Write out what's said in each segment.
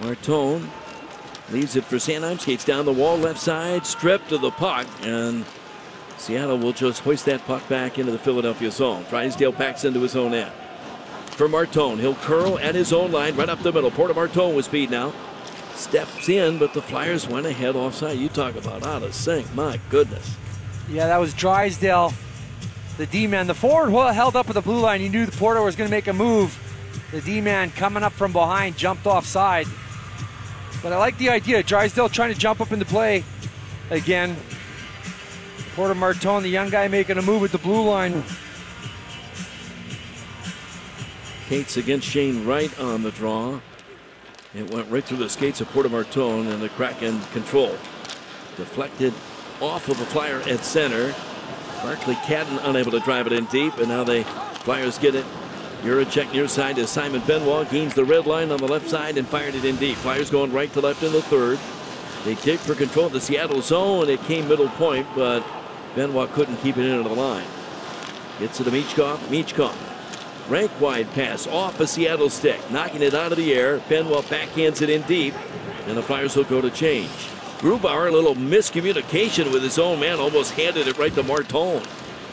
Martone leaves it for Sanheim. Skates down the wall, left side, stripped to the puck, and Seattle will just hoist that puck back into the Philadelphia zone. Drysdale backs into his own end. For Martone, he'll curl at his own line, right up the middle. Porter Martone with speed now. Steps in, but the Flyers went ahead offside. You talk about out of sync. My goodness. Yeah, that was Drysdale, the D-man. The forward held up at the blue line. He knew the Porter was going to make a move. The D-man coming up from behind jumped offside. But I like the idea. Drysdale trying to jump up into play again. Porter Martone, the young guy, making a move at the blue line. Cates against Shane Wright on the draw. It went right through the skates of Porter Martone, and the Kraken control. Deflected off of a Flyer at center. Barclay Cadden unable to drive it in deep, and now the Flyers get it. Juracek near side as Simon Benoit gains the red line on the left side and fired it in deep. Flyers going right to left in the third. They dig for control of the Seattle zone. It came middle point, but Benoit couldn't keep it into the line. Gets it to Michkov. Michkov. Rank wide pass off a Seattle stick, knocking it out of the air. Benoit backhands it in deep, and the Flyers will go to change. Grubauer, a little miscommunication with his own man, almost handed it right to Martone.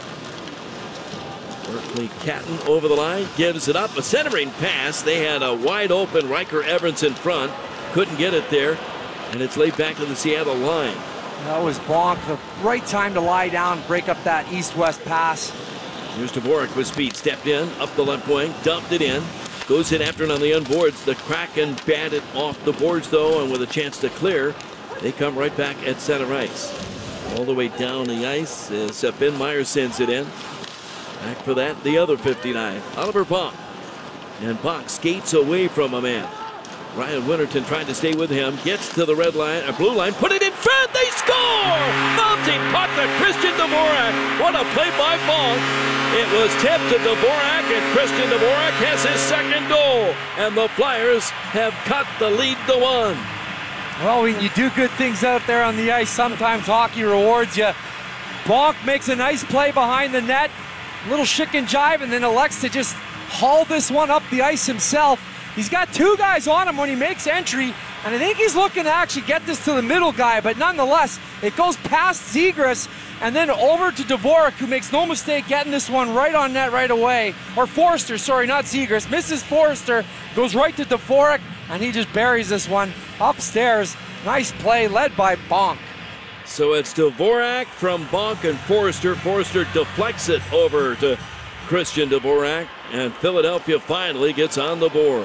Barclay Cadden over the line, gives it up. A centering pass. They had a wide open Riker Evans in front. Couldn't get it there, and it's laid back to the Seattle line. That was Bonk. The right time to lie down, break up that east-west pass. Here's Dvorak with speed. Stepped in, up the left wing, dumped it in. Goes in after it on the unboards. The Kraken batted off the boards, though, and with a chance to clear, they come right back at center ice. All the way down the ice as Ben Meyer sends it in. Back for that, the other 59, Oliver Bonk. And Bonk skates away from a man. Ryan Winterton tried to stay with him, gets to the red line, or blue line, put it in front, they score! Bouncing puck to Christian Dvorak. What a play by Bonk. It was tipped to Dvorak, and Christian Dvorak has his second goal. And the Flyers have cut the lead to 1. Well, when you do good things out there on the ice, sometimes hockey rewards you. Bonk makes a nice play behind the net, little shick and jive, and then elects to just haul this one up the ice himself. He's got two guys on him when he makes entry, and I think he's looking to actually get this to the middle guy, but nonetheless, it goes past Zegras and then over to Dvorak, who makes no mistake getting this one right on net right away. Or Forrester, sorry, not Zegras. Misses Forrester, goes right to Dvorak, and he just buries this one upstairs. Nice play led by Bonk. So it's Dvorak from Bonk and Forrester. Forrester deflects it over to Christian Dvorak, and Philadelphia finally gets on the board.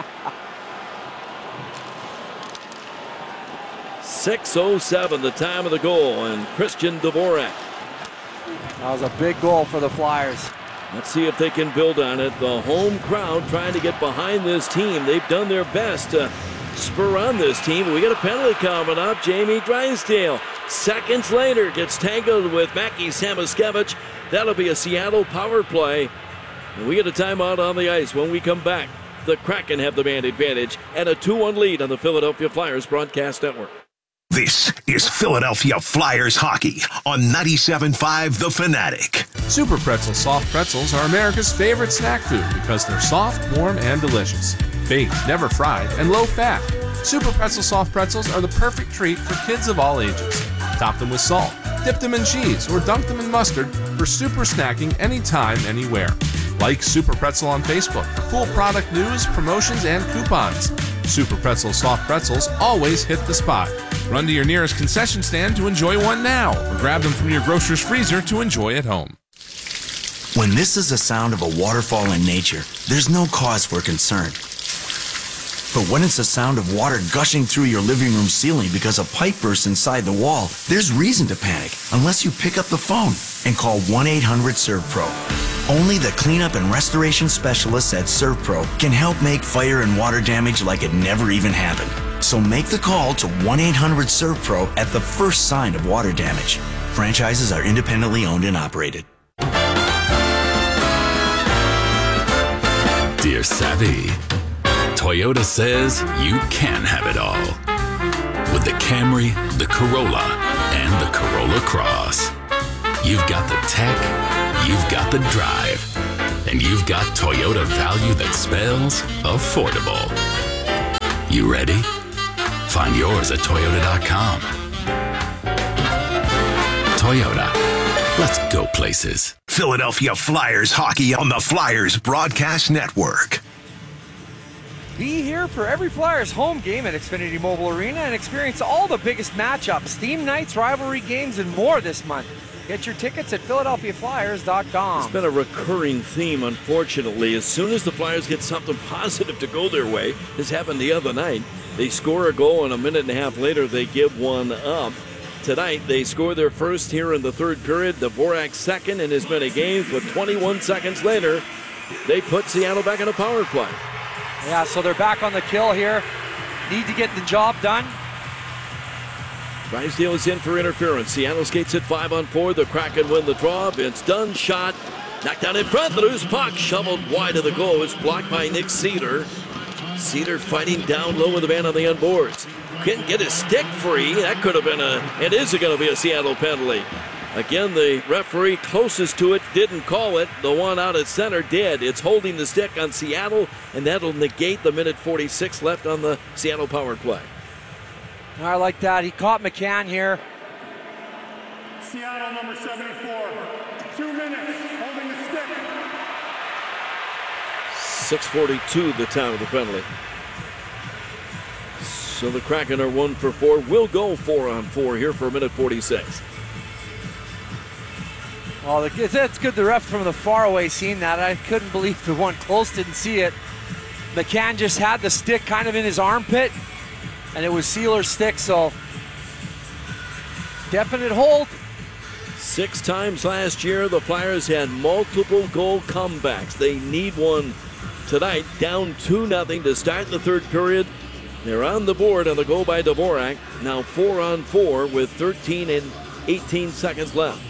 6:07 the time of the goal, and Christian Dvorak. That was a big goal for the Flyers. Let's see if they can build on it. The home crowd trying to get behind this team. They've done their best to spur on this team. We got a penalty coming up. Jamie Drysdale, seconds later, gets tangled with Mackie Samoskevich. That'll be a Seattle power play. And we get a timeout on the ice. When we come back, the Kraken have the man advantage and a 2-1 lead on the Philadelphia Flyers broadcast network. This is Philadelphia Flyers hockey on 97.5 The Fanatic. Super Pretzel soft pretzels are America's favorite snack food because they're soft, warm, and delicious. Baked, never fried, and low fat. Super Pretzel soft pretzels are the perfect treat for kids of all ages. Top them with salt, dip them in cheese, or dunk them in mustard for super snacking anytime, anywhere. Like Super Pretzel on Facebook for cool product news, promotions, and coupons. Super Pretzel soft pretzels always hit the spot. Run to your nearest concession stand to enjoy one now, or grab them from your grocer's freezer to enjoy at home. When this is the sound of a waterfall in nature, there's no cause for concern. But when it's the sound of water gushing through your living room ceiling because a pipe burst inside the wall, there's reason to panic unless you pick up the phone and call 1-800-SERVPRO. Only the cleanup and restoration specialists at ServPro can help make fire and water damage like it never even happened. So make the call to 1-800-SERVPRO at the first sign of water damage. Franchises are independently owned and operated. Dear Savvy, Toyota says you can have it all. With the Camry, the Corolla, and the Corolla Cross. You've got the tech, you've got the drive, and you've got Toyota value that spells affordable. You ready? Find yours at Toyota.com. Toyota, let's go places. Philadelphia Flyers hockey on the Flyers Broadcast Network. Be here for every Flyers home game at Xfinity Mobile Arena and experience all the biggest matchups, theme nights, rivalry games, and more this month. Get your tickets at PhiladelphiaFlyers.com. It's been a recurring theme, unfortunately. As soon as the Flyers get something positive to go their way, this happened the other night, they score a goal and a minute and a half later they give one up. Tonight, they score their first here in the third period. Dvorak second in as many games, but 21 seconds later, they put Seattle back in a power play. Yeah, so they're back on the kill here. Need to get the job done. Drysdale is in for interference. Seattle skates at 5-on-4. The Kraken win the draw. Vince Dunn shot. Knocked down in front. The loose puck shoveled wide of the goal. It's blocked by Nick Cedar. Cedar fighting down low with the man on the unboards. Couldn't get his stick free. That could have been it is going to be a Seattle penalty. Again, the referee closest to it didn't call it. The one out at center did. It's holding the stick on Seattle, and that'll negate the minute 46 left on the Seattle power play. I like that. He caught McCann here. Seattle number 74. 2 minutes holding the stick. 6:42 the time of the penalty. So the Kraken are 1 for 4. We'll go 4-on-4 here for a minute 46. Oh, that's good. The ref from the far away seen that. I couldn't believe the one close didn't see it. McCann just had the stick kind of in his armpit, and it was Sealer's stick, so definite hold. 6 times last year, the Flyers had multiple goal comebacks. They need one tonight, down 2-0 to start the third period. They're on the board on the goal by Dvorak. Now 4-on-4 with 13 and 18 seconds left.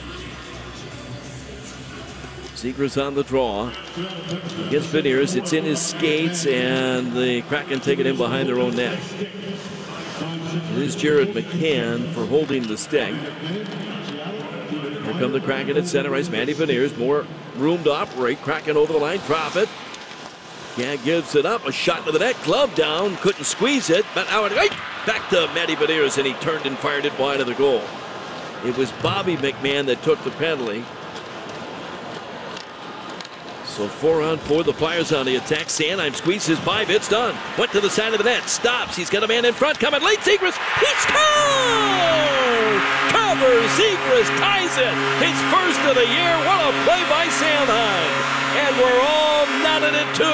Zegras on the draw against Beniers. It's in his skates, and the Kraken take it in behind their own net. It is Jared McCann for holding the stick. Here come the Kraken at center ice. Matty Beniers, more room to operate. Kraken over the line, drop it. Yeah, gives it up. A shot to the net, glove down, couldn't squeeze it, but now back to Matty Beniers, and he turned and fired it wide of the goal. It was Bobby McMahon that took the penalty. So 4-on-4, the Flyers on the attack. Sanheim squeezes by, it's done. Went to the side of the net, stops. He's got a man in front coming late. Zegras, he scores! Covers, Zegras ties it. His first of the year. What a play by Sanheim. And we're all knotted at 2.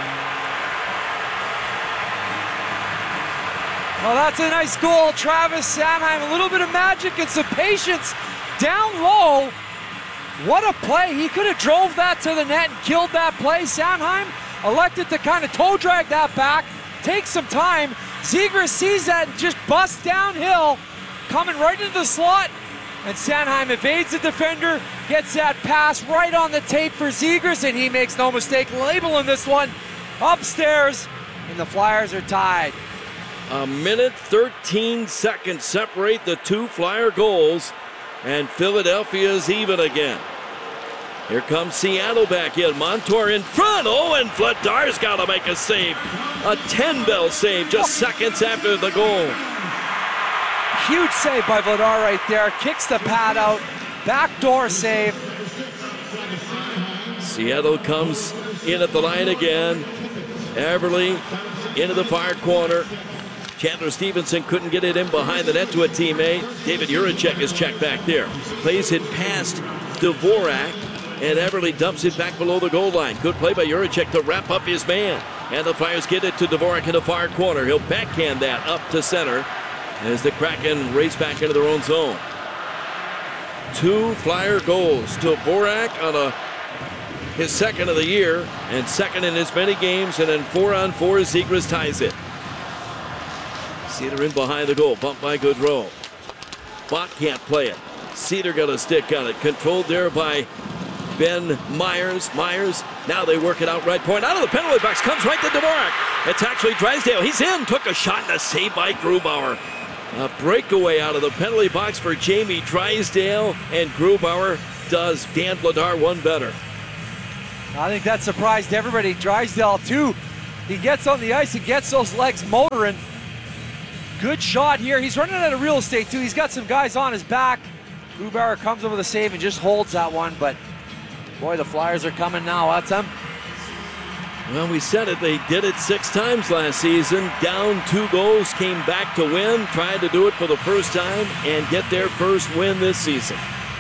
Well, that's a nice goal. Travis Sanheim, a little bit of magic and some patience down low. What a play. He could have drove that to the net and killed that play. Sanheim elected to kind of toe drag that back, take some time. Zegras sees that and just busts downhill, coming right into the slot. And Sanheim evades the defender, gets that pass right on the tape for Zegras, and he makes no mistake labeling this one upstairs, and the Flyers are tied. A minute 13 seconds separate the 2 Flyer goals, and Philadelphia's even again. Here comes Seattle back in. Montour in front. Oh, and Vladar's got to make a save. A 10-bell save just seconds after the goal. Huge save by Vladar right there. Kicks the pad out. Backdoor save. Seattle comes in at the line again. Everly into the far corner. Chandler Stevenson couldn't get it in behind the net to a teammate. David Juracek is checked back there. Plays it past Dvorak, and Everly dumps it back below the goal line. Good play by Juracek to wrap up his man. And the Flyers get it to Dvorak in the far corner. He'll backhand that up to center as the Kraken race back into their own zone. 2 Flyer goals. Dvorak on his second of the year and second in as many games, and then 4-on-4 Zegras ties it. Cedar in behind the goal, bumped by Gaudreau. Bach can't play it. Cedar got a stick on it, controlled there by Ben Myers. Now they work it out right point. Out of the penalty box, comes right to Dvorak. It's actually Drysdale. He's in, took a shot, and a save by Grubauer. A breakaway out of the penalty box for Jamie Drysdale, and Grubauer does Dan Vladar one better. I think that surprised everybody. Drysdale, too He gets on the ice and gets those legs motoring. Good shot here. He's running out of real estate too. He's got some guys on his back. Grubauer comes over the save and just holds that one, but boy, the Flyers are coming now. That's them. Well, we said it. They did it 6 times last season. Down 2 goals, came back to win, tried to do it for the first time and get their first win this season.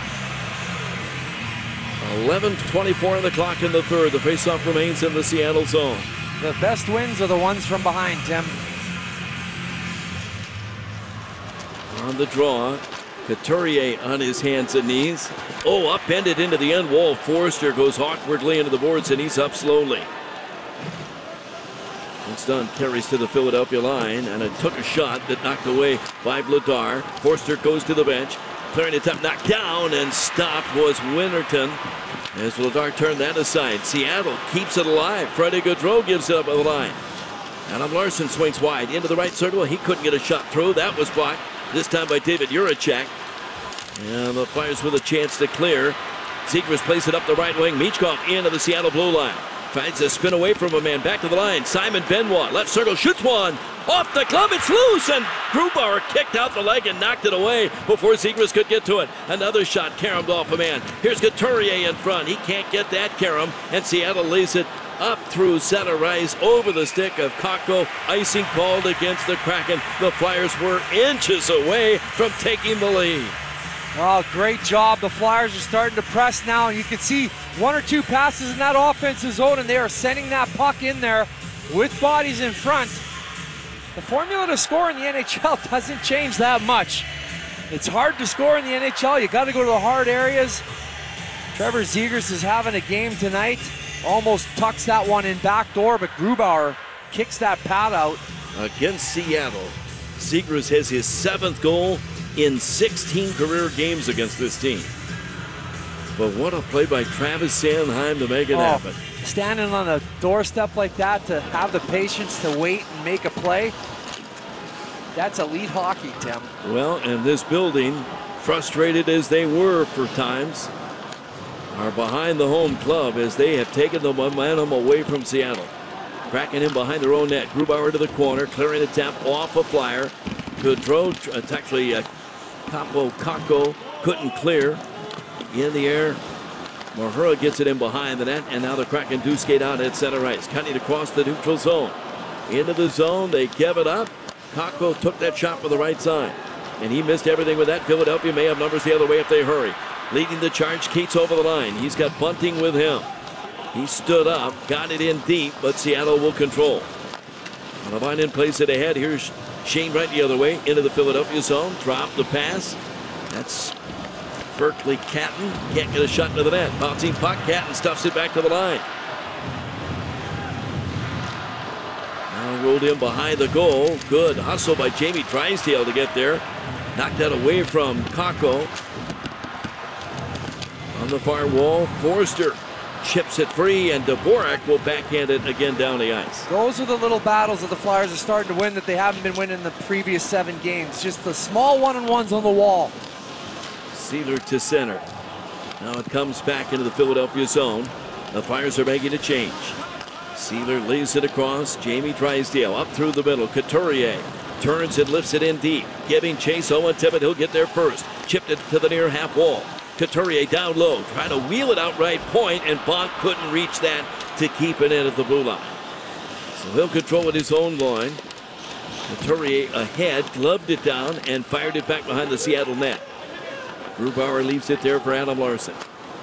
11:24 on the clock in the third. The faceoff remains in the Seattle zone. The best wins are the ones from behind, Tim. On the draw, Couturier on his hands and knees. Oh, upended into the end wall. Forster goes awkwardly into the boards and he's up slowly. It's done. Carries to the Philadelphia line, and it took a shot that knocked away by Vladar. Forster goes to the bench. Clearing it up, knocked down, and stopped was Winterton. As Vladar turned that aside. Seattle keeps it alive. Freddie Gaudreau gives it up on the line. Adam Larson swings wide into the right circle. He couldn't get a shot through. That was blocked. This time by David Juracek. And the Flyers with a chance to clear. Zegras plays it up the right wing. Michkov into the Seattle blue line. Tries to spin away from a man. Back to the line. Simon Benoit. Left circle. Shoots one. Off the glove. It's loose. And Grubauer kicked out the leg and knocked it away before Zegras could get to it. Another shot caromed off a man. Here's Couturier in front. He can't get that carom. And Seattle lays it up through center ice over the stick of Kakko. Icing called against the Kraken. The Flyers were inches away from taking the lead. Oh, great job. The Flyers are starting to press now, and you can see 1 or 2 passes in that offensive zone, and they are sending that puck in there with bodies in front. The formula to score in the NHL doesn't change that much. It's hard to score in the NHL. You got to go to the hard areas. Trevor Zegras is having a game tonight. Almost tucks that one in backdoor, but Grubauer kicks that pad out. Against Seattle, Zegras has his 7th goal in 16 career games against this team. But what a play by Travis Sanheim to make it happen. Standing on a doorstep like that, to have the patience to wait and make a play, that's elite hockey, Tim. Well, and this building, frustrated as they were for times, are behind the home club as they have taken the momentum away from Seattle. Cracking in behind their own net. Grubauer to the corner, clearing a tap off a Flyer. Gaudreau, it's actually Kakko couldn't clear. In the air, Mahura gets it in behind the net, and now the Kraken do skate out at center ice. Cutting across the neutral zone. Into the zone, they give it up. Kakko took that shot for the right side, and he missed everything with that. Philadelphia may have numbers the other way if they hurry. Leading the charge, Keats over the line. He's got Bunting with him. He stood up, got it in deep, but Seattle will control. Levainen plays it ahead. Here's Shane Wright the other way into the Philadelphia zone. Drop the pass. That's Berkeley Catton. Can't get a shot into the net. Bouncing puck. Catton stuffs it back to the line. Now rolled in behind the goal. Good hustle by Jamie Drysdale to get there. Knocked that away from Kakko. On the far wall, Forster chips it free, and Dvorak will backhand it again down the ice. Those are the little battles that the Flyers are starting to win that they haven't been winning in the previous 7 games. Just the small one-on-ones on the wall. Sealer to center. Now it comes back into the Philadelphia zone. The Flyers are making a change. Sealer lays it across. Jamie Drysdale up through the middle. Couturier turns and lifts it in deep. Giving chase. Owen Tippett, he'll get there first. Chipped it to the near half wall. Couturier down low, trying to wheel it out right point, and Bonk couldn't reach that to keep it in at the blue line. So he'll control it his own line. Couturier ahead, gloved it down, and fired it back behind the Seattle net. Grubauer leaves it there for Adam Larson.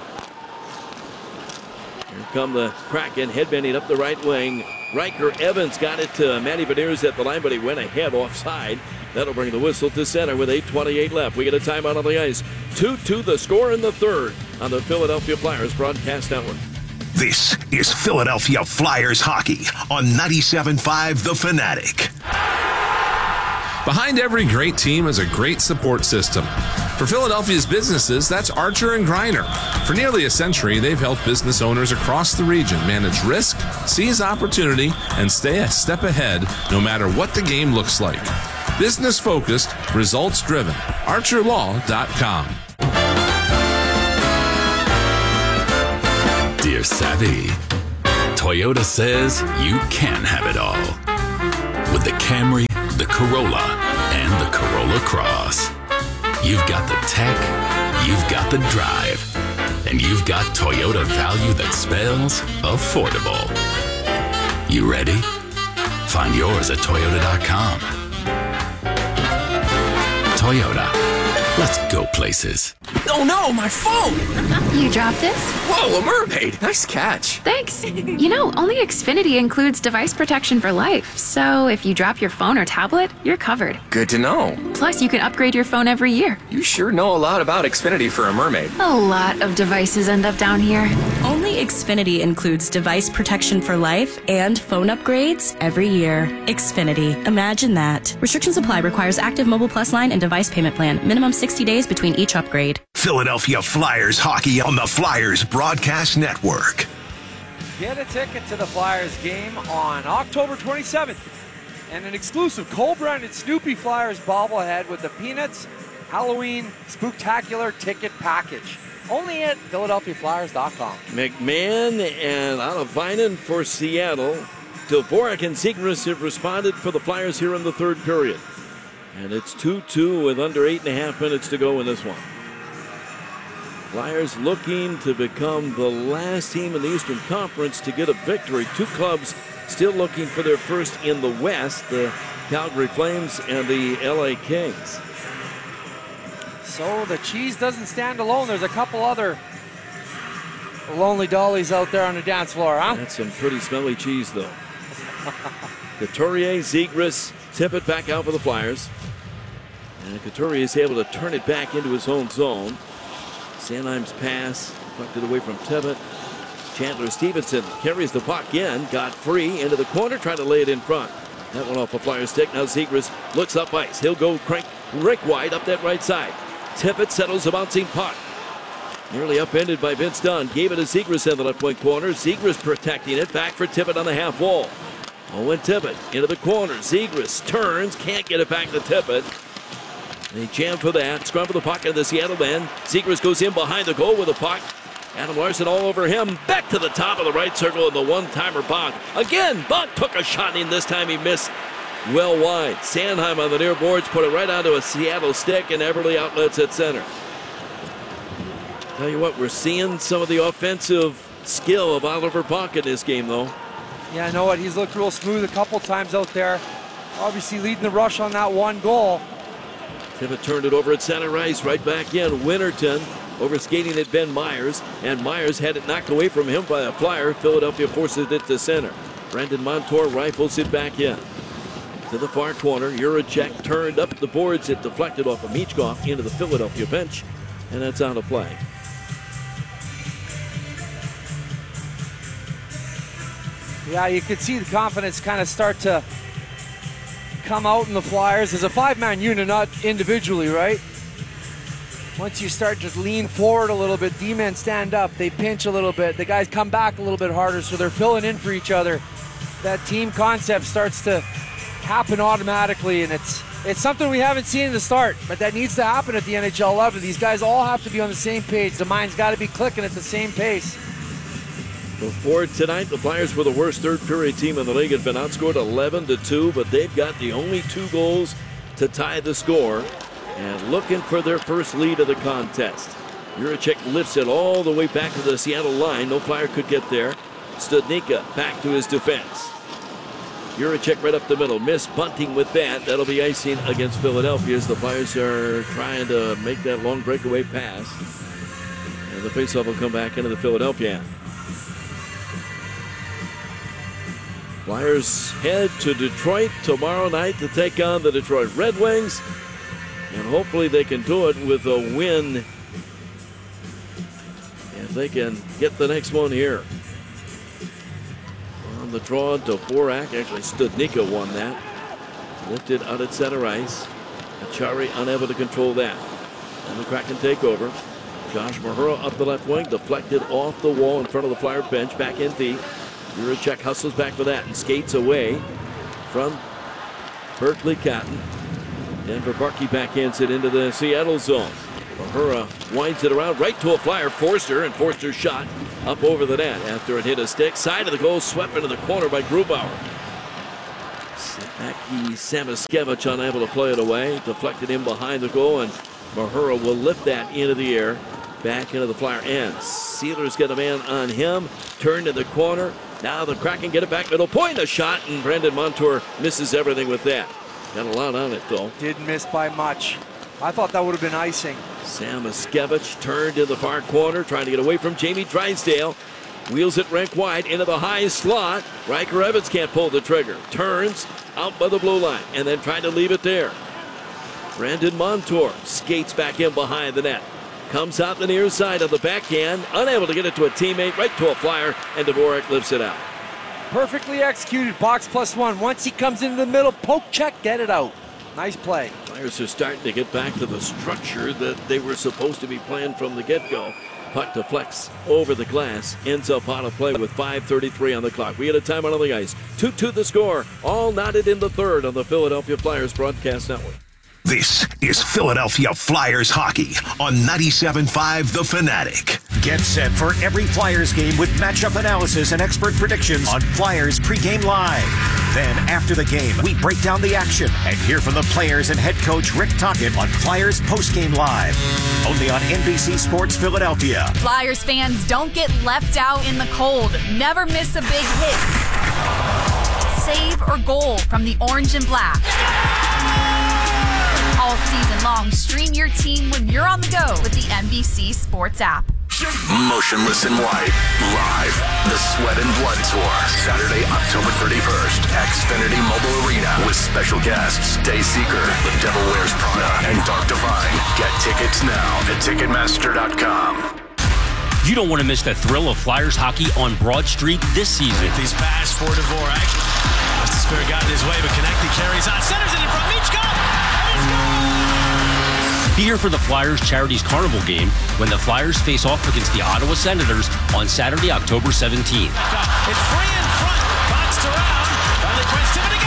Here come the Kraken, headbending up the right wing. Riker Evans got it to Matty Beniers at the line, but he went ahead offside. That'll bring the whistle to center with 8:28 left. We get a timeout on the ice. 2-2 the score in the third on the Philadelphia Flyers Broadcast Network. This is Philadelphia Flyers hockey on 97.5 The Fanatic. Behind every great team is a great support system. For Philadelphia's businesses, that's Archer and Griner. For nearly a century, they've helped business owners across the region manage risk, seize opportunity, and stay a step ahead no matter what the game looks like. Business focused, results driven. ArcherLaw.com. Dear Savvy, Toyota says you can have it all. With the Camry, the Corolla, and the Corolla Cross. You've got the tech, you've got the drive, and you've got Toyota value that spells affordable. You ready? Find yours at Toyota.com. Toyota, let's go places. Oh no, my phone! You dropped this? Whoa, a mermaid! Nice catch. Thanks. You know, only Xfinity includes device protection for life. So if you drop your phone or tablet, you're covered. Good to know. Plus, you can upgrade your phone every year. You sure know a lot about Xfinity for a mermaid. A lot of devices end up down here. Only Xfinity includes device protection for life and phone upgrades every year. Xfinity. Imagine that. Restrictions apply. Requires active Mobile Plus line and device payment plan. Minimum 60 days between each upgrade. Philadelphia Flyers hockey on the Flyers Broadcast Network. Get a ticket to the Flyers game on October 27th and an exclusive Cole-branded Snoopy Flyers bobblehead with the Peanuts Halloween Spooktacular ticket package. Only at PhiladelphiaFlyers.com. McMahon and Alavainen for Seattle. Dvorak and Zegras have responded for the Flyers here in the third period. And it's 2-2 with under 8.5 minutes to go in this one. Flyers looking to become the last team in the Eastern Conference to get a victory. Two clubs still looking for their first in the West, the Calgary Flames and the LA Kings. So the cheese doesn't stand alone. There's a couple other lonely dollies out there on the dance floor, huh? That's some pretty smelly cheese, though. Couturier, Zegras, Tippett back out for the Flyers. And Couturier is able to turn it back into his own zone. Sanheim's pass deflected away from Tippett. Chandler Stevenson carries the puck in, got free into the corner, trying to lay it in front. That went off a Flyers stick. Now Zegras looks up ice. He'll go Rick wide up that right side. Tippett settles a bouncing puck. Nearly upended by Vince Dunn. Gave it to Zegras in the left wing corner. Zegras protecting it. Back for Tippett on the half wall. Owen Tippett into the corner. Zegras turns. Can't get it back to Tippett. They jam for that. Scrum for the puck of the Seattle man. Zegras goes in behind the goal with the puck. Adam Larson all over him. Back to the top of the right circle and the one-timer Bach. Again, Bach took a shot in. This time he missed well wide. Sanheim on the near boards put it right onto a Seattle stick, and Everly outlets at center. Tell you what, we're seeing some of the offensive skill of Oliver Bach in this game, though. Yeah, I know what. He's looked real smooth a couple times out there. Obviously leading the rush on that one goal. Tippett turned it over at center ice, right back in. Winterton over skating at Ben Myers, and Myers had it knocked away from him by a Flyer. Philadelphia forces it to center. Brandon Montour rifles it back in. To the far corner, Juracek turned up the boards. It deflected off of Michkov into the Philadelphia bench, and that's out of play. Yeah, you could see the confidence kind of start to come out in the Flyers as a five-man unit, not individually, right? Once you start to lean forward a little bit, D-men stand up, they pinch a little bit, the guys come back a little bit harder, so they're filling in for each other. That team concept starts to happen automatically, and it's something we haven't seen in the start, but that needs to happen at the NHL level. These guys all have to be on the same page. The mind's got to be clicking at the same pace. Before tonight, the Flyers were the worst third-period team in the league. Had been outscored 11-2, but they've got the only 2 goals to tie the score and looking for their first lead of the contest. Juracek lifts it all the way back to the Seattle line. No Flyer could get there. Studnicka back to his defense. Juracek right up the middle. Miss bunting with that. That'll be icing against Philadelphia as the Flyers are trying to make that long breakaway pass. And the faceoff will come back into the Philadelphia end. Flyers head to Detroit tomorrow night to take on the Detroit Red Wings. And hopefully they can do it with a win. If they can get the next one here. On the draw, Dvorak, actually Studnicka won that. Lifted out at center ice. Achari unable to control that. And the Kraken take over. Josh Mahura up the left wing, deflected off the wall in front of the Flyer bench, back in deep. Juracek hustles back for that and skates away from Berkeley Cotton. Denver Barkey backhands it into the Seattle zone. Mahura winds it around right to a flyer, Forster, and Forster's shot up over the net after it hit a stick. Side of the goal, swept into the corner by Grubauer. Maki Samoskevich unable to play it away. Deflected in behind the goal, and Mahura will lift that into the air. Back into the Flyer end. Sealer's got a man on him. Turned to the corner. Now the Kraken get it back middle point. A shot, and Brandon Montour misses everything with that. Got a lot on it, though. Didn't miss by much. I thought that would have been icing. Samoskevich turned in the far corner, trying to get away from Jamie Drysdale. Wheels it rink wide into the high slot. Riker Evans can't pull the trigger. Turns out by the blue line and then tried to leave it there. Brandon Montour skates back in behind the net. Comes out the near side of the backhand. Unable to get it to a teammate. Right to a Flyer, and Dvorak lifts it out. Perfectly executed. Box +1. Once he comes into the middle, poke check, get it out. Nice play. Flyers are starting to get back to the structure that they were supposed to be playing from the get-go. Puck deflects over the glass, ends up out of play with 5:33 on the clock. We had a timeout on the ice. 2-2 the score, all knotted in the third on the Philadelphia Flyers broadcast network. This is Philadelphia Flyers hockey on 97.5 The Fanatic. Get set for every Flyers game with matchup analysis and expert predictions on Flyers pregame live. Then, after the game, we break down the action and hear from the players and head coach Rick Tocchet on Flyers postgame live. Only on NBC Sports Philadelphia. Flyers fans, don't get left out in the cold. Never miss a big hit, save, or goal from the orange and black. All season long, stream your team when you're on the go with the NBC Sports app. Motionless in White, live. The Sweat and Blood Tour, Saturday, October 31st, Xfinity Mobile Arena with special guests Dayseeker, The Devil Wears Prada, and Dark Divine. Get tickets now at Ticketmaster.com. You don't want to miss the thrill of Flyers hockey on Broad Street this season. These pass for Dvorak. Spirit got in his way, but connected, carries on, centers it in front, Michkov! Be here for the Flyers Charities Carnival game when the Flyers face off against the Ottawa Senators on Saturday, October 17th. It's free in front, boxed around, finally Quinn Tippett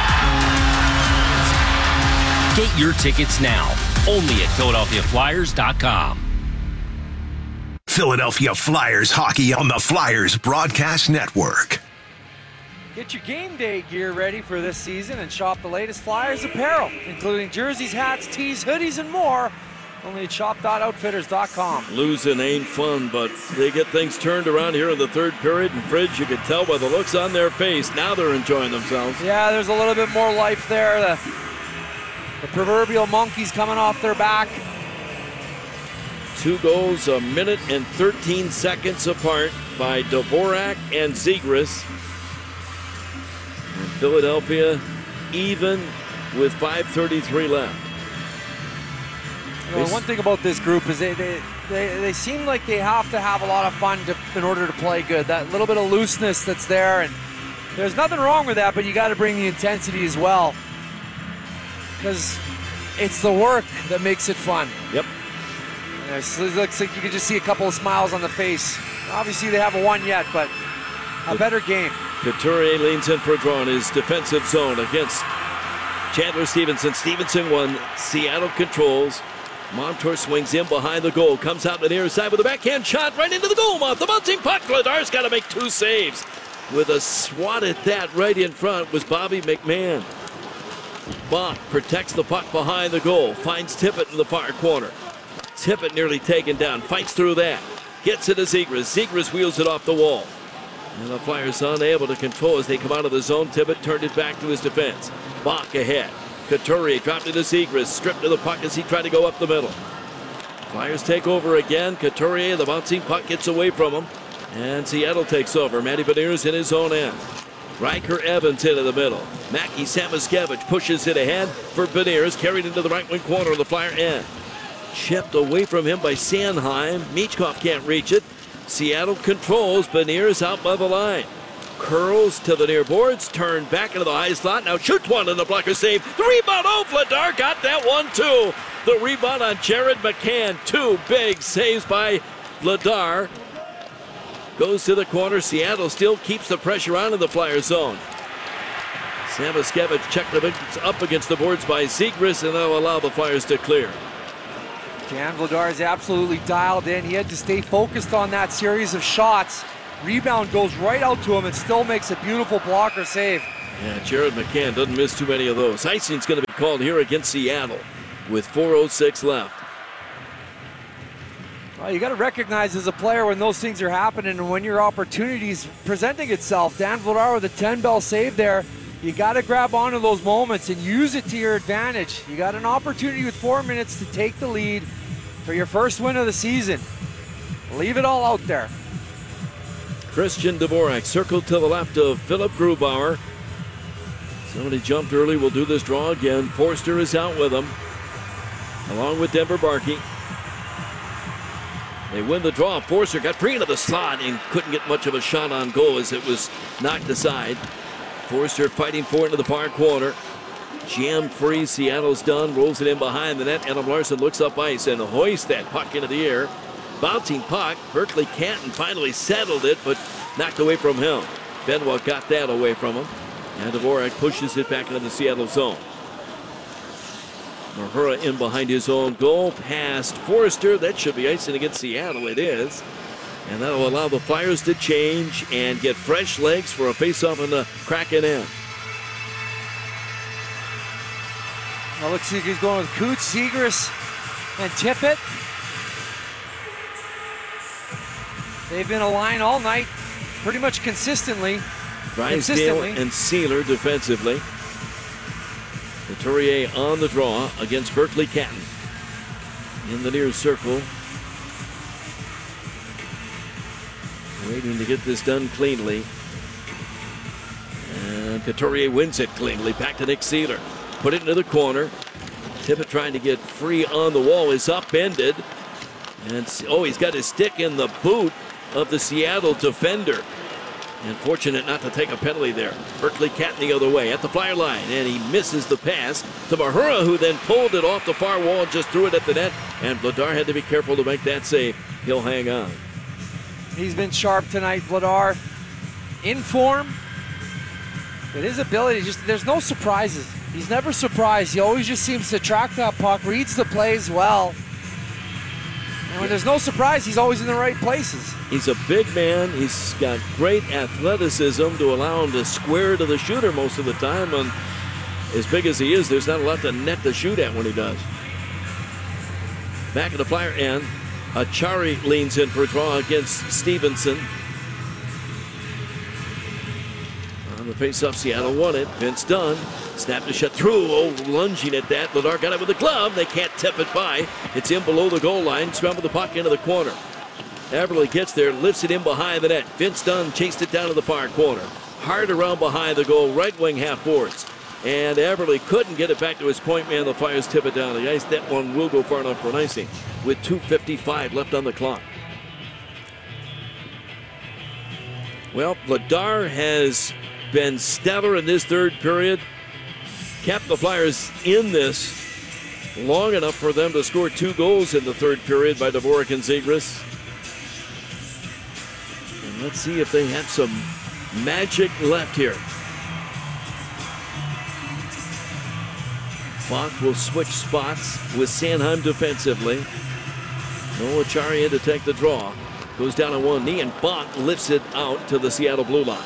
again, he's got it! Get your tickets now, only at PhiladelphiaFlyers.com. Philadelphia Flyers hockey on the Flyers Broadcast Network. Get your game day gear ready for this season and shop the latest Flyers apparel, including jerseys, hats, tees, hoodies, and more. Only at shop.outfitters.com. Losing ain't fun, but they get things turned around here in the third period. And Fridge, you could tell by the looks on their face, now they're enjoying themselves. Yeah, there's a little bit more life there. The proverbial monkeys coming off their back. 2 goals, a minute and 13 seconds apart by Dvorak and Zegras. And Philadelphia even with 5:33 left. You know, one thing about this group is they seem like they have to have a lot of fun in order to play good. That little bit of looseness that's there, and there's nothing wrong with that, but you got to bring the intensity as well, because it's the work that makes it fun. Yep. It looks like you can just see a couple of smiles on the face. Obviously they haven't won yet, but a better game. Couturier leans in for a draw in his defensive zone against Chandler Stevenson. Stevenson won. Seattle controls. Montour swings in behind the goal. Comes out the near side with a backhand shot right into the goal mouth. The bouncing puck. Vladar's got to make 2 saves. With a swat at that right in front was Bobby McMahon. Bach protects the puck behind the goal. Finds Tippett in the far corner. Tippett nearly taken down. Fights through that. Gets it to Zegras. Zegras wheels it off the wall. And the Flyers unable to control as they come out of the zone. Tippett turned it back to his defense. Bach ahead. Couturier dropped it to Zegras. Stripped to the puck as he tried to go up the middle. Flyers take over again. Couturier, the bouncing puck gets away from him. And Seattle takes over. Matty Beniers in his own end. Riker Evans into the middle. Maki Samoskevich pushes it ahead for Beniers. Carried into the right wing corner of the Flyer end. Chipped away from him by Sanheim. Michkov can't reach it. Seattle controls. Beniers out by the line. Curls to the near boards. Turned back into the high slot. Now shoots one in the blocker save. The rebound. Oh, Vladar got that one too. The rebound on Jared McCann. 2 big saves by Vladar. Goes to the corner. Seattle still keeps the pressure on in the Flyer zone. Samoskevich checked up against the boards by Zegras, and they'll allow the Flyers to clear. Jan Vladar is absolutely dialed in. He had to stay focused on that series of shots. Rebound goes right out to him and still makes a beautiful blocker save. Yeah, Jared McCann doesn't miss too many of those. Icing's going to be called here against Seattle with 4:06 left. Well, you got to recognize as a player when those things are happening and when your opportunity's presenting itself. Dan Vladar with a 10-bell save there. You got to grab onto those moments and use it to your advantage. You got an opportunity with 4 minutes to take the lead for your first win of the season. Leave it all out there. Christian Dvorak circled to the left of Philip Grubauer. Somebody jumped early. We'll do this draw again. Forster is out with him, along with Denver Barkey. They win the draw. Forster got free into the slot and couldn't get much of a shot on goal as it was knocked aside. Forster fighting for it into the far corner. Jam free. Seattle's done. Rolls it in behind the net. Adam Larsson looks up ice and hoists that puck into the air. Bouncing puck. Berkeley Canton finally settled it, but knocked away from him. Benoit got that away from him. And Dvorak pushes it back into the Seattle zone. Mahura in behind his own goal. Past Forster. That should be icing against Seattle. It is. And that will allow the Flyers to change and get fresh legs for a faceoff in the Kraken end. Well, looks like he's going with Coots, Zegras, and Tippett. They've been a line all night, pretty much consistently. Drysdale and Sealer defensively. Couturier on the draw against Berkeley Canton. In the near circle. Waiting to get this done cleanly. And Couturier wins it cleanly. Back to Nick Sealer. Put it into the corner. Tippett trying to get free on the wall. Is upended. And he's got his stick in the boot of the Seattle defender. And fortunate not to take a penalty there. Berkeley Canton the other way at the Flyer line. And he misses the pass to Mahura, who then pulled it off the far wall and just threw it at the net. And Vladar had to be careful to make that save. He'll hang on. He's been sharp tonight, Vladar. In form. But his ability, there's no surprises. He's never surprised. He always just seems to track that puck, reads the plays well. And when there's no surprise, he's always in the right places. He's a big man. He's got great athleticism to allow him to square to the shooter most of the time. And as big as he is, there's not a lot to net to shoot at when he does. Back at the Flyer end, Achari leans in for a draw against Stevenson. On the face-off, Seattle won it. Vince Dunn snapped a shot through. Lunging at that. Vladar got it with a glove. They can't tip it by. It's in below the goal line. Scramble the puck into the corner. Everly gets there, lifts it in behind the net. Vince Dunn chased it down to the far corner. Hard around behind the goal, right wing half boards. And Everly couldn't get it back to his point man. The Flyers tip it down the ice. That one will go far enough for an icing with 2:55 left on the clock. Well, Vladar has been stellar in this third period. Kept the Flyers in this long enough for them to score 2 goals in the third period by Dvorak and Zegras. And let's see if they have some magic left here. Bach will switch spots with Sanheim defensively. No Achari in to take the draw. Goes down on one knee and Bach lifts it out to the Seattle blue line.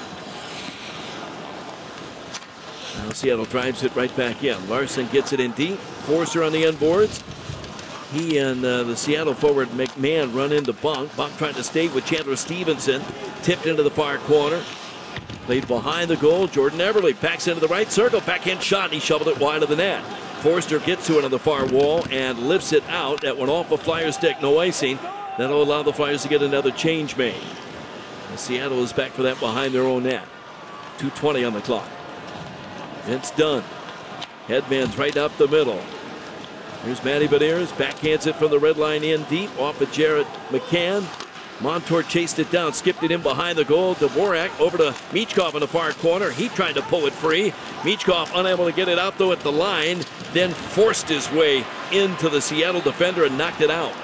Now Seattle drives it right back in. Larsson gets it in deep. Forster on the end boards. He and the Seattle forward McMahon run into Bach. Bach trying to stay with Chandler Stevenson. Tipped into the far corner. Played behind the goal. Jordan Everly backs into the right circle. Backhand shot. And he shoveled it wide of the net. Forster gets to it on the far wall and lifts it out. That went off a Flyer stick. No icing. That'll allow the Flyers to get another change made. And Seattle is back for that behind their own net. 2:20 on the clock. Vince Dunn. Headman's right up the middle. Here's Matty Beniers. Backhands it from the red line in deep. Off of Jared McCann. Montour chased it down. Skipped it in behind the goal. Dvorak over to Michkov in the far corner. He tried to pull it free. Michkov unable to get it out though at the line. Then forced his way into the Seattle defender and knocked it out.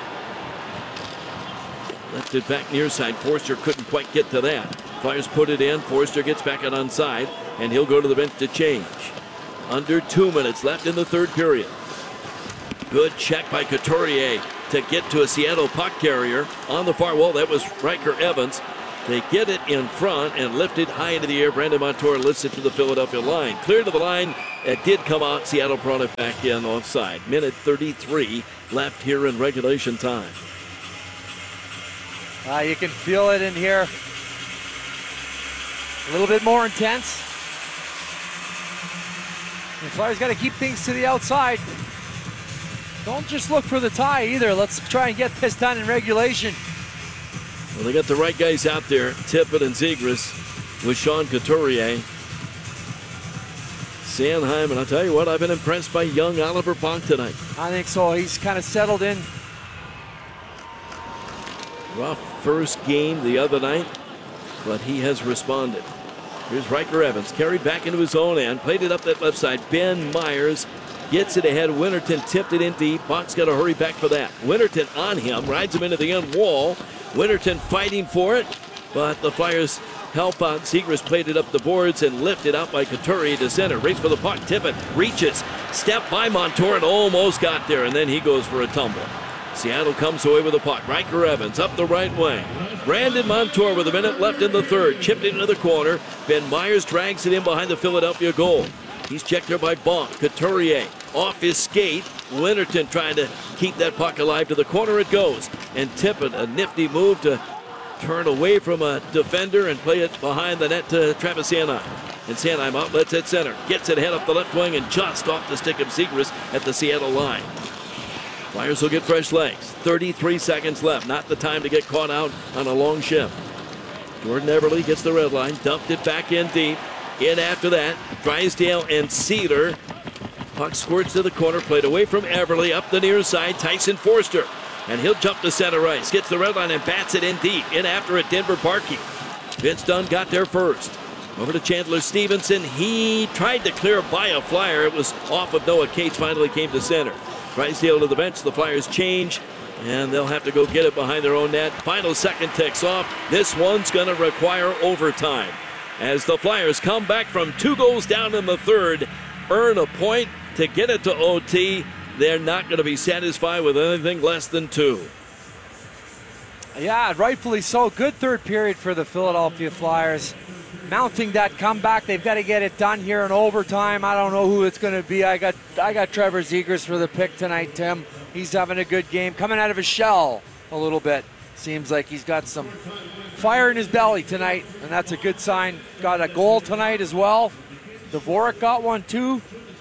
Left it back near side. Forster couldn't quite get to that. Flyers put it in. Forster gets back out onside, and he'll go to the bench to change. Under 2 minutes left in the third period. Good check by Couturier. to get to a Seattle puck carrier on the far wall. That was Riker Evans. They get it in front and lift it high into the air. Brandon Montour lifts it to the Philadelphia line. Clear to the line. It did come out. Seattle brought it back in offside. Minute 33 left here in regulation time. You can feel it in here. A little bit more intense. The Flyers got to keep things to the outside. Don't just look for the tie either. Let's try and get this done in regulation. Well, they got the right guys out there, Tippett and Zegras, with Sean Couturier. Sanheim, and I'll tell you what, I've been impressed by young Oliver Bonk tonight. I think so. He's kind of settled in. Rough first game the other night, but he has responded. Here's Riker Evans, carried back into his own end, played it up that left side. Ben Myers gets it ahead. Winterton tipped it in deep. Bonk's got to hurry back for that. Winterton on him, rides him into the end wall. Winterton fighting for it, but the Flyers help out. Zegras played it up the boards and lifted out by Couturier to center. Race for the puck. Tippett reaches. Step by Montour and almost got there, and then he goes for a tumble. Seattle comes away with the puck. Riker Evans up the right wing. Brandon Montour with a minute left in the third. Chipped it into the corner. Ben Myers drags it in behind the Philadelphia goal. He's checked there by Bonk. Couturier off his skate. Winterton trying to keep that puck alive. To the corner it goes. And Tippett, a nifty move to turn away from a defender and play it behind the net to Travis Sanheim. And Sanheim outlets at center. Gets it head up the left wing and just off the stick of Zegras at the Seattle line. Flyers will get fresh legs. 33 seconds left. Not the time to get caught out on a long shift. Jordan Eberle gets the red line. Dumped it back in deep. In after that, Drysdale and Cedar. Puck squirts to the corner, played away from Eberle, up the near side, Tyson Forster. And he'll jump to center ice, gets the red line and bats it in deep. In after it, Denver Barkey. Vince Dunn got there first. Over to Chandler Stevenson. He tried to clear by a Flyer. It was off of Noah Cates, finally came to center. Drysdale to the bench, the Flyers change, and they'll have to go get it behind their own net. Final second ticks off. This one's going to require overtime. As the Flyers come back from 2 goals down in the third, earn a point to get it to OT. They're not going to be satisfied with anything less than 2. Yeah, rightfully so. Good third period for the Philadelphia Flyers. Mounting that comeback, they've got to get it done here in overtime. I don't know who it's going to be. I got Trevor Zegras for the pick tonight, Tim. He's having a good game, coming out of his shell a little bit. Seems like he's got some fire in his belly tonight, and that's a good sign. Got a goal tonight as well. Dvorak got one too.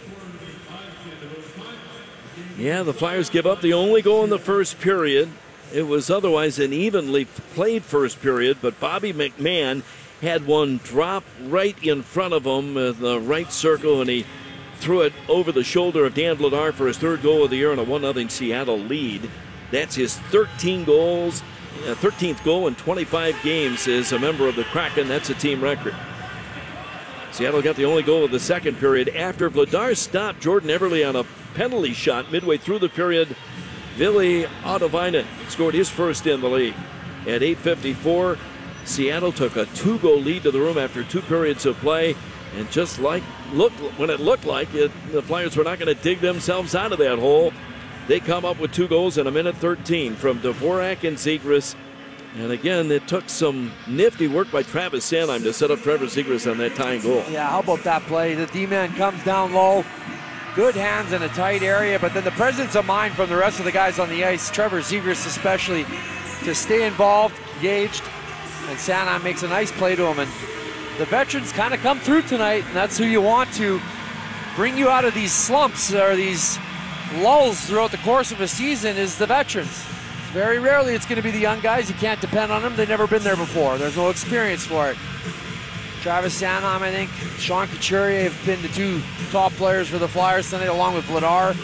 Yeah, the Flyers give up the only goal in the first period. It was otherwise an evenly played first period, but Bobby McMahon had one drop right in front of him in the right circle, and he threw it over the shoulder of Dan Vladar for his third goal of the year and a 1-0 Seattle lead. That's his 13th goal in 25 games as a member of the Kraken. That's a team record. Seattle got the only goal of the second period after Vladar stopped Jordan Eberle on a penalty shot midway through the period. Ville Ottavainen scored his first in the league. At 8:54, Seattle took a 2-goal lead to the room after 2 periods of play, and just when it looked like the Flyers were not going to dig themselves out of that hole, they come up with 2 goals in a minute 13 from Dvorak and Zegras. And again, it took some nifty work by Travis Sanheim to set up Trevor Zegras on that tying goal. Yeah, how about that play? The D-man comes down low. Good hands in a tight area, but then the presence of mind from the rest of the guys on the ice, Trevor Zegras especially, to stay involved, engaged, and Sanheim makes a nice play to him. And the veterans kind of come through tonight, and that's who you want to bring you out of these slumps or these lulls throughout the course of a season is the veterans. Very rarely it's going to be the young guys. You can't depend on them. They've never been there before. There's no experience for it. Travis Sanheim, I think, Sean Couturier have been the 2 top players for the Flyers tonight, along with Vladar.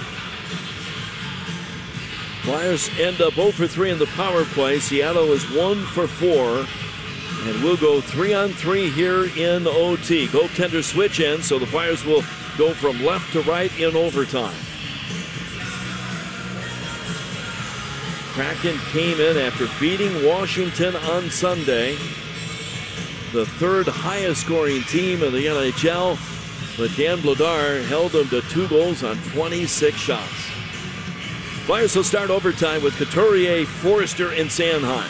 Flyers end up 0 for 3 in the power play. Seattle is 1 for 4. And we'll go 3-on-3 here in OT. Goaltender switch in, so the Flyers will go from left to right in overtime. Kraken came in after beating Washington on Sunday. The 3rd highest scoring team in the NHL, but Dan Vladar held them to 2 goals on 26 shots. Flyers will start overtime with Couturier, Forrester, and Sanheim.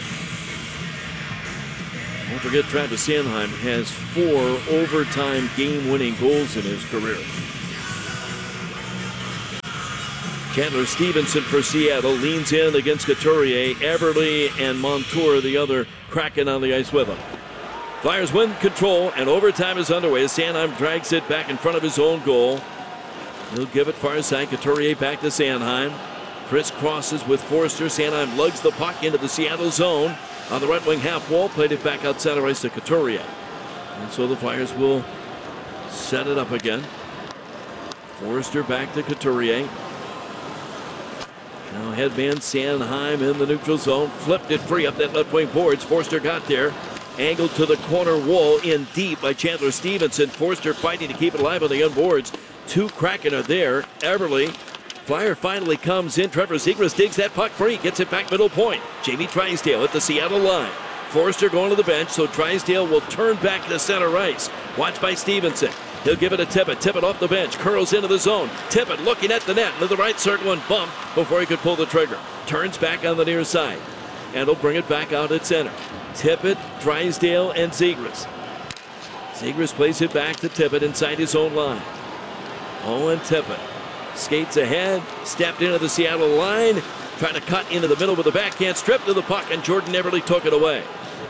Don't forget, Travis Sanheim has 4 overtime game-winning goals in his career. Chandler Stevenson for Seattle leans in against Couturier. Eberle and Montour, the other Kraken, on the ice with him. Flyers win control, and overtime is underway as Sanheim drags it back in front of his own goal. He'll give it far side. Couturier back to Sanheim. Chris crosses with Forrester. Sanheim lugs the puck into the Seattle zone. On the right wing half wall, played it back out center ice to Couturier. And so the Flyers will set it up again. Forrester back to Couturier. Now headman Sanheim in the neutral zone. Flipped it free up that left wing boards. Forrester got there. Angled to the corner wall in deep by Chandler Stevenson. Forrester fighting to keep it alive on the unboards. 2 Kraken are there. Eberle. Flyer finally comes in. Trevor Zegras digs that puck free. Gets it back middle point. Jamie Drysdale at the Seattle line. Forrester going to the bench, so Drysdale will turn back to center ice. Watched by Stevenson. He'll give it to Tippett. Tippett off the bench. Curls into the zone. Tippett looking at the net. To the right circle and bump before he could pull the trigger. Turns back on the near side. And he'll bring it back out at center. Tippett, Drysdale, and Zegras. Zegras plays it back to Tippett inside his own line. Owen Tippett skates ahead, stepped into the Seattle line, trying to cut into the middle with a backhand strip to the puck, and Jordan Eberle took it away.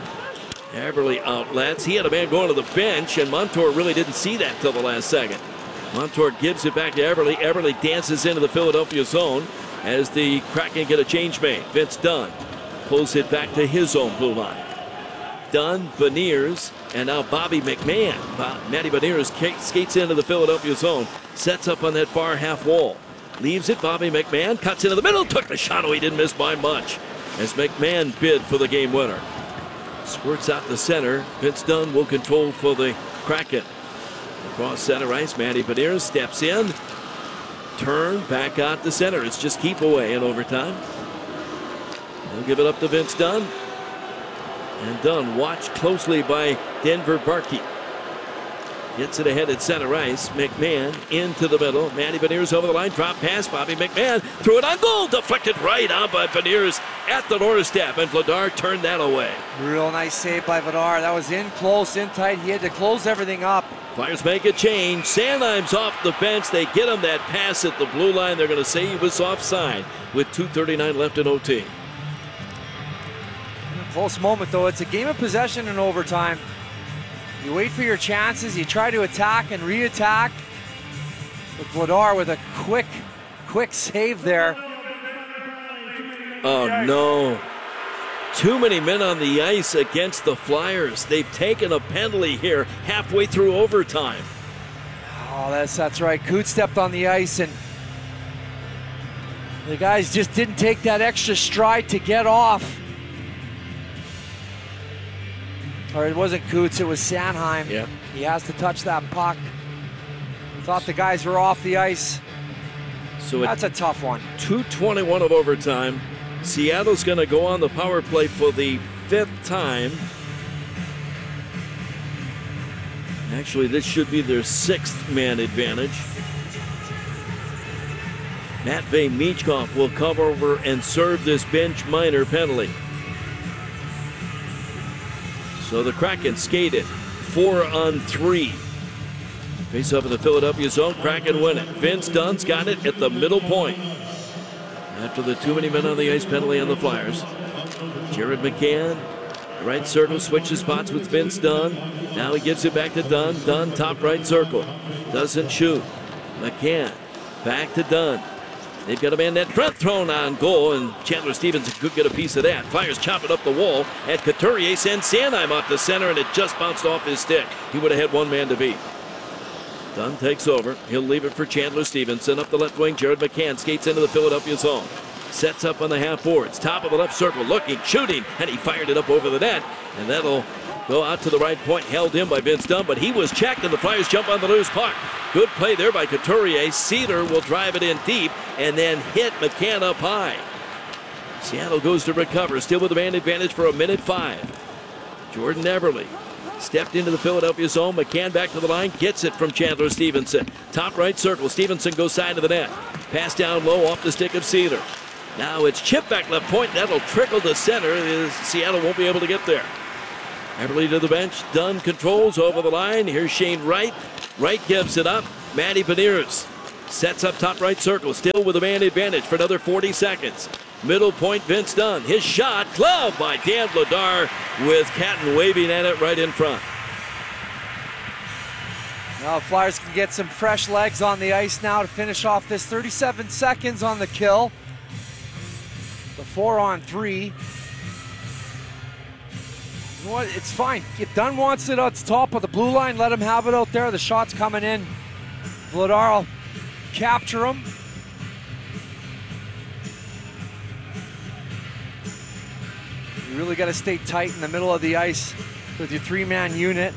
Eberle outlets. He had a man going to the bench, and Montour really didn't see that till the last second. Montour gives it back to Eberle. Eberle dances into the Philadelphia zone as the Kraken get a change made. Vince Dunn pulls it back to his own blue line. Dunn, Beniers, and now Bobby McMahon. Matty Beniers skates into the Philadelphia zone, sets up on that far half wall. Leaves it, Bobby McMahon cuts into the middle, took the shot. Oh, he didn't miss by much as McMahon bid for the game winner. Squirts out the center. Vince Dunn will control for the Kraken. Across center ice, Matty Beniers steps in. Turn back out the center. It's just keep away in overtime. He'll give it up to Vince Dunn. And Dunn watched closely by Denver Barkey. Gets it ahead at center ice. McMahon into the middle. Matty Beniers over the line. Drop pass. Bobby McMahon threw it on goal. Deflected right on by Beniers at the doorstep. And Vladar turned that away. Real nice save by Vladar. That was in close, in tight. He had to close everything up. Flyers make a change. Sanheim's off the bench. They get him that pass at the blue line. They're going to say he was offside with 2:39 left in OT. Close moment, though. It's a game of possession in overtime. You wait for your chances. You try to attack and re-attack. But Vladar with a quick save there. Oh, no. Too many men on the ice against the Flyers. They've taken a penalty here halfway through overtime. Oh, that's right. Coote stepped on the ice, and the guys just didn't take that extra stride to get off. Or it wasn't Coots, it was Sanheim. Yeah. He has to touch that puck. Thought the guys were off the ice. So that's a tough one. 2:21 of overtime. Seattle's going to go on the power play for the 5th time. Actually, this should be their 6th man advantage. Matvei Michkov will come over and serve this bench minor penalty. So the Kraken skated 4-on-3. Face up in the Philadelphia zone. Kraken win it. Vince Dunn's got it at the middle point. After the too many men on the ice penalty on the Flyers. Jared McCann, right circle, switches spots with Vince Dunn. Now he gives it back to Dunn. Dunn, top right circle. Doesn't shoot. McCann, back to Dunn. They've got a man net front thrown on goal, and Chandler Stevenson could get a piece of that. Flyers chop it up the wall, and Couturier sends Sanheim off the center, and it just bounced off his stick. He would have had one man to beat. Dunn takes over. He'll leave it for Chandler Stevenson. Up the left wing, Jared McCann skates into the Philadelphia zone. Sets up on the half boards. Top of the left circle, looking, shooting, and he fired it up over the net, and that'll go out to the right point, held in by Vince Dunn, but he was checked, and the Flyers jump on the loose puck. Good play there by Couturier. Cedar will drive it in deep and then hit McCann up high. Seattle goes to recover, still with a man advantage for 1:05. Jordan Eberle stepped into the Philadelphia zone. McCann back to the line, gets it from Chandler Stevenson. Top right circle, Stevenson goes side of the net. Pass down low off the stick of Cedar. Now it's chip back left point. That'll trickle to center. Seattle won't be able to get there. Everly to the bench. Dunn controls over the line. Here's Shane Wright. Wright gives it up. Matty Beniers sets up top right circle. Still with a man advantage for another 40 seconds. Middle point, Vince Dunn. His shot, glove by Dan Vladar with Catton waving at it right in front. Now Flyers can get some fresh legs on the ice now to finish off this. 37 seconds on the kill. The 4-on-3. You know what? It's fine. If Dunn wants it at the top of the blue line, let him have it out there. The shot's coming in. Vladar will capture him. You really got to stay tight in the middle of the ice with your three-man unit.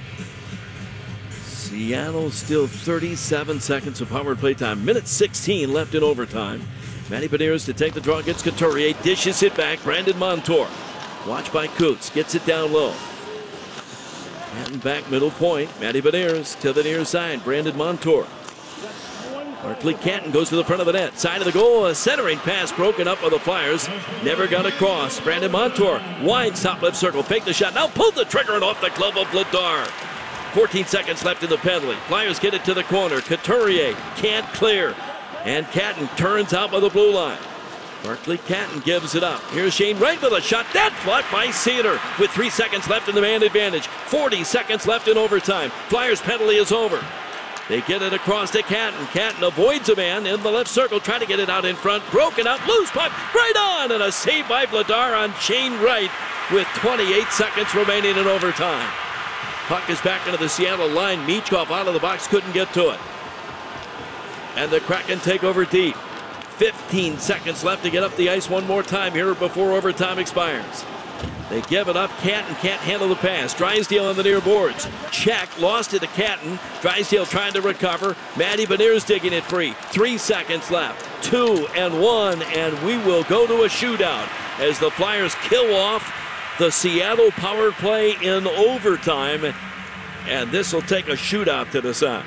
Seattle still 37 seconds of power play time. Minute 16 left in overtime. Matty Beniers to take the draw against Couturier. Dishes it back. Brandon Montour. Watched by Coots. Gets it down low. And back middle point. Matty Beniers to the near side. Brandon Montour. Barclay Canton goes to the front of the net. Side of the goal. A centering pass broken up by the Flyers. Never got across. Brandon Montour winds top left circle. Fake the shot. Now pulled the trigger and off the glove of Vladar. 14 seconds left in the penalty. Flyers get it to the corner. Couturier can't clear. And Catton turns out by the blue line. Barclay Catton gives it up. Here's Shane Wright with a shot. That blocked by Cedar with 3 seconds left in the man advantage. 40 seconds left in overtime. Flyers penalty is over. They get it across to Catton. Catton avoids a man in the left circle. Try to get it out in front. Broken up. Loose puck. Right on. And a save by Vladar on Shane Wright with 28 seconds remaining in overtime. Puck is back into the Seattle line. Michkov out of the box. Couldn't get to it. And the Kraken take over deep. 15 seconds left to get up the ice one more time here before overtime expires. They give it up. Catton can't handle the pass. Drysdale on the near boards. Check. Lost it to Catton. Drysdale trying to recover. Matty Beniers digging it free. 3 seconds left. 2-1. And we will go to a shootout as the Flyers kill off the Seattle power play in overtime. And this will take a shootout to decide.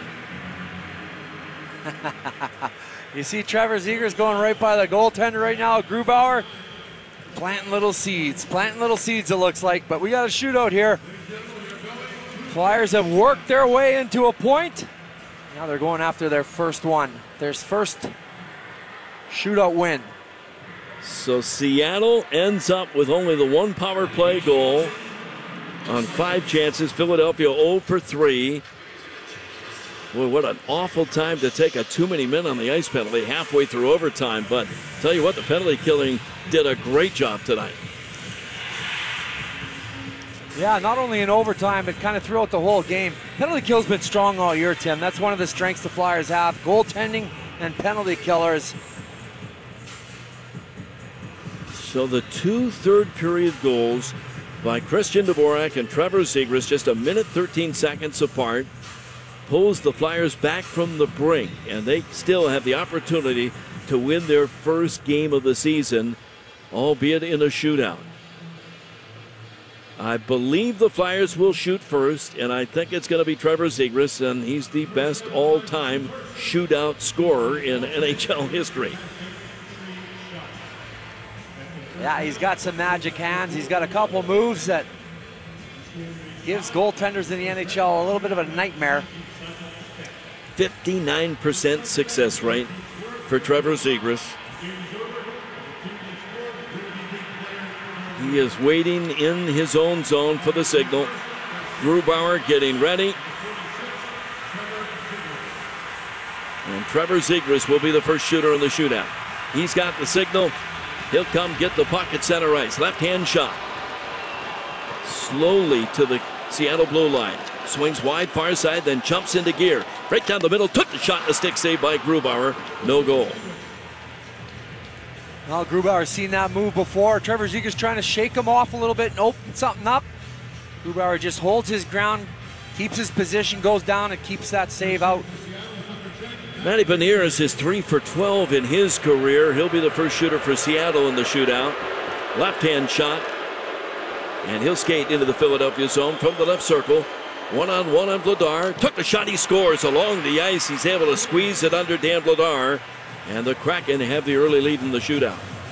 You see Trevor Zegras going right by the goaltender right now. Grubauer planting little seeds. Planting little seeds, it looks like. But we got a shootout here. Flyers have worked their way into a point. Now they're going after their first one. Their first shootout win. So Seattle ends up with only the one power play goal on 5 chances. Philadelphia 0 for 3. Boy, what an awful time to take a too many men on the ice penalty halfway through overtime. But tell you what, the penalty killing did a great job tonight. Yeah, not only in overtime, but kind of throughout the whole game. Penalty kill's been strong all year, Tim. That's one of the strengths the Flyers have. Goaltending and penalty killers. So the 2 third-period goals by Christian Dvorak and Trevor Zegras, just a minute 13 seconds apart, pulls the Flyers back from the brink, and they still have the opportunity to win their first game of the season, albeit in a shootout. I believe the Flyers will shoot first, and I think it's going to be Trevor Zegras, and he's the best all-time shootout scorer in NHL history. Yeah, he's got some magic hands. He's got a couple moves that gives goaltenders in the NHL a little bit of a nightmare. 59% success rate for Trevor Zegras. He is waiting in his own zone for the signal. Grubauer getting ready. And Trevor Zegras will be the first shooter in the shootout. He's got the signal. He'll come get the puck at center ice. Left-hand shot. Slowly to the Seattle blue line. Swings wide, far side, then jumps into gear. Right down the middle, took the shot, and a stick save by Grubauer. No goal. Well, Grubauer's seen that move before. Trevor Zegras trying to shake him off a little bit and open something up. Grubauer just holds his ground, keeps his position, goes down, and keeps that save out. Matty Beniers is 3 for 12 in his career. He'll be the first shooter for Seattle in the shootout. Left-hand shot. And he'll skate into the Philadelphia zone from the left circle. One-on-one on Vladar. Took the shot, he scores along the ice. He's able to squeeze it under Dan Vladar. And the Kraken have the early lead in the shootout.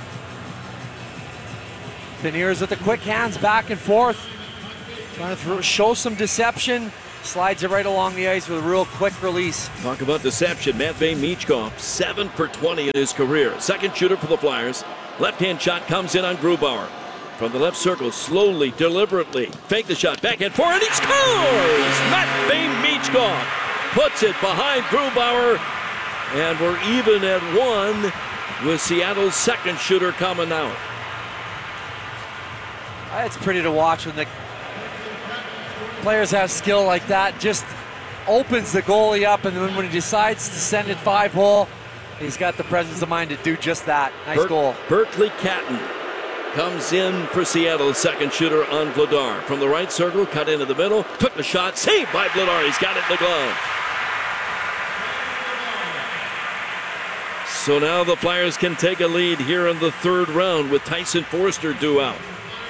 Beniers with the quick hands back and forth. Trying to show some deception. Slides it right along the ice with a real quick release. Talk about deception. Matvei Michkov, 7 for 20 in his career. Second shooter for the Flyers. Left-hand shot comes in on Grubauer. From the left circle, slowly, deliberately. Fake the shot, backhand forward, and he scores! Matvei Michkov puts it behind Grubauer. And we're even at 1 with Seattle's second shooter coming out. It's pretty to watch when the players have skill like that. Just opens the goalie up, and then when he decides to send it 5-hole, he's got the presence of mind to do just that. Nice goal. Berkeley Catton comes in for Seattle's second shooter on Vladar. From the right circle, cut into the middle, took the shot, saved by Vladar. He's got it in the glove. So now the Flyers can take a lead here in the third round with Tyson Foerster due out.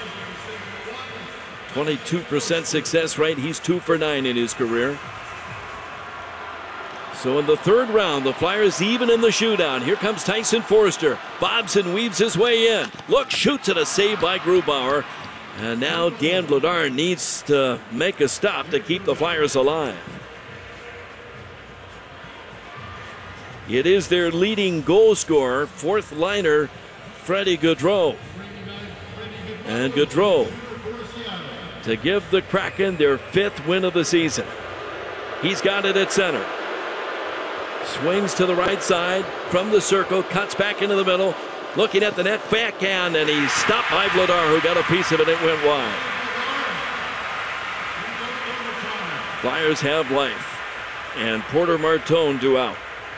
22% success rate. He's 2 for 9 in his career. So in the third round, the Flyers even in the shootout. Here comes Tyson Foerster. Bobs and weaves his way in. Look, shoots at a save by Grubauer. And now Dan Vladar needs to make a stop to keep the Flyers alive. It is their leading goal scorer, fourth liner, Freddie Gaudreau. And Gaudreau to give the Kraken their 5th win of the season. He's got it at center. Swings to the right side from the circle, cuts back into the middle, looking at the net, backhand, and he's stopped by Vladar, who got a piece of it. It went wide. Flyers have life, and Porter Martone due out.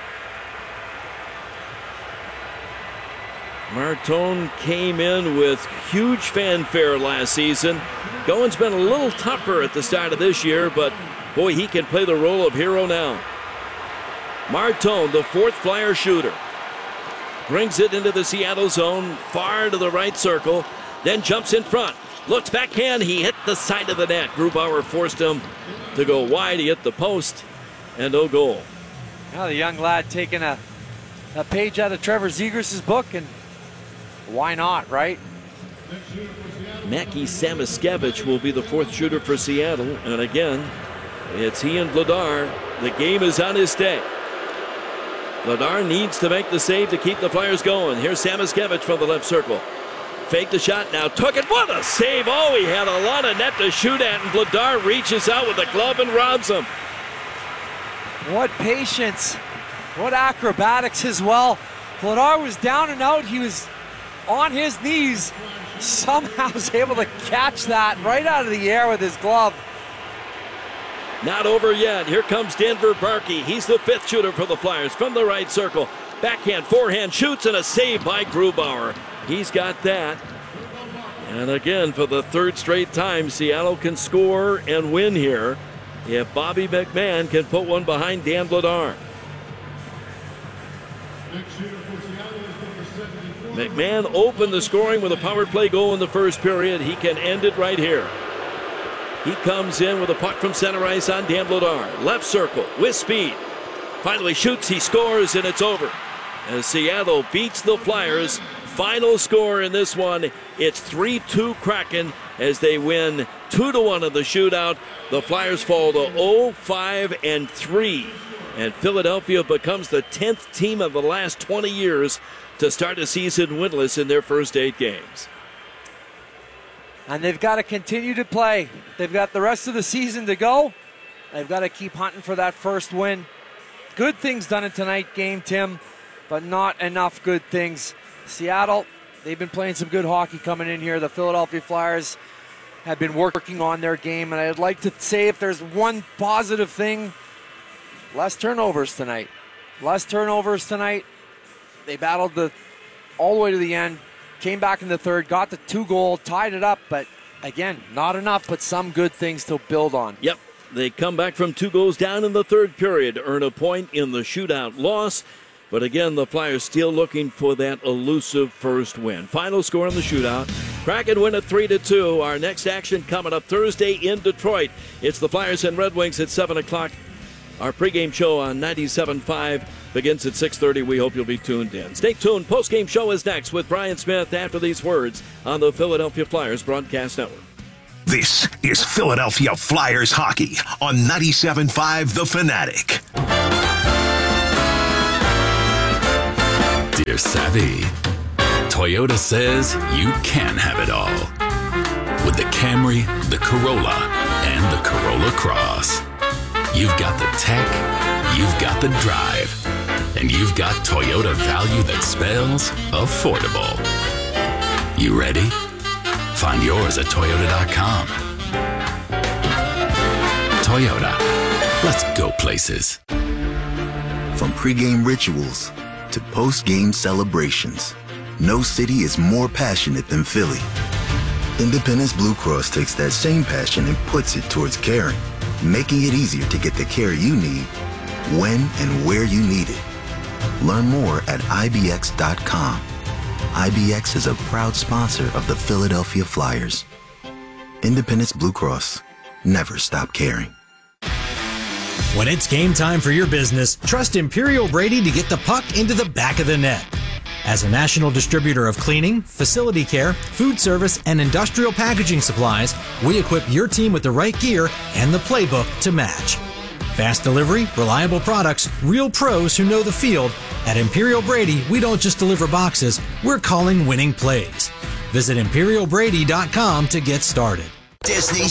Martone came in with huge fanfare last season. Going's been a little tougher at the start of this year, but boy, he can play the role of hero now. Martone, the 4th Flyer shooter, brings it into the Seattle zone, far to the right circle, then jumps in front. Looks backhand, he hit the side of the net. Grubauer forced him to go wide. He hit the post, and no goal. Now the young lad taking a page out of Trevor Zegras' book, and why not, right? Mackie Samoskevich will be the 4th shooter for Seattle. And again, it's he and Vladar. The game is on his stay. Vladar needs to make the save to keep the Flyers going. Here's Samoskevich from the left circle. Faked the shot, now took it. What a save. Oh, he had a lot of net to shoot at, and Vladar reaches out with the glove and robs him. What patience. What acrobatics as well. Vladar was down and out. He was on his knees, somehow was able to catch that right out of the air with his glove. Not over yet. Here comes Denver Barkey. He's the 5th shooter for the Flyers from the right circle. Backhand, forehand, shoots, and a save by Grubauer. He's got that. And again, for the 3rd straight time, Seattle can score and win here if Bobby McMahon can put one behind Dan Vladar. McMahon opened the scoring with a power play goal in the first period. He can end it right here. He comes in with a puck from center ice on Dan Vladar. Left circle with speed. Finally shoots, he scores, and it's over. As Seattle beats the Flyers. Final score in this one, it's 3-2 Kraken as they win 2-1 in the shootout. The Flyers fall to 0-5-3. And Philadelphia becomes the 10th team of the last 20 years to start a season winless in their first 8 games. And they've got to continue to play. They've got the rest of the season to go. They've got to keep hunting for that first win. Good things done in tonight's game, Tim, but not enough good things. Seattle, they've been playing some good hockey coming in here. The Philadelphia Flyers have been working on their game, and I'd like to say if there's one positive thing, less turnovers tonight. Less turnovers tonight. They battled all the way to the end, came back in the third, got the 2-goal, tied it up, but again, not enough, but some good things to build on. Yep, they come back from 2 goals down in the third period, earn a point in the shootout loss, but again, the Flyers still looking for that elusive first win. Final score in the shootout, Kraken win at 3-2. Our next action coming up Thursday in Detroit. It's the Flyers and Red Wings at 7 o'clock. Our pregame show on 97.5 begins at 6:30. We hope you'll be tuned in. Stay tuned. Post-game show is next with Brian Smith after these words on the Philadelphia Flyers Broadcast Network. This is Philadelphia Flyers hockey on 97.5 The Fanatic. Dear Savvy, Toyota says you can have it all. With the Camry, the Corolla, and the Corolla Cross. You've got the tech, you've got the drive, and you've got Toyota value that spells affordable. You ready? Find yours at Toyota.com. Toyota, let's go places. From pregame rituals to postgame celebrations, no city is more passionate than Philly. Independence Blue Cross takes that same passion and puts it towards caring, making it easier to get the care you need, when and where you need it. Learn more at IBX.com. IBX is a proud sponsor of the Philadelphia Flyers. Independence Blue Cross. Never stop caring. When it's game time for your business, trust Imperial Brady to get the puck into the back of the net. As a national distributor of cleaning, facility care, food service, and industrial packaging supplies, we equip your team with the right gear and the playbook to match. Fast delivery, reliable products, real pros who know the field. At Imperial Brady, we don't just deliver boxes, we're calling winning plays. Visit ImperialBrady.com to get started. Disney